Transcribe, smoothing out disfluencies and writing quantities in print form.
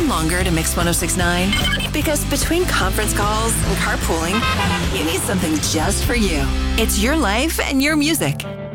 even longer to Mix 1069? Because between conference calls and carpooling, you need something just for you. It's your life and your music.